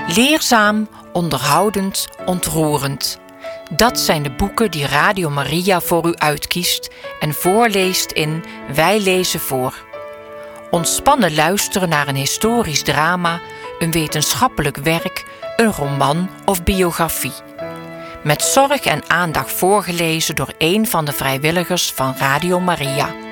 Leerzaam, onderhoudend, ontroerend. Dat zijn de boeken die Radio Maria voor u uitkiest en voorleest in Wij lezen voor. Ontspannen luisteren naar een historisch drama, een wetenschappelijk werk, een roman of biografie. Met zorg en aandacht voorgelezen door een van de vrijwilligers van Radio Maria.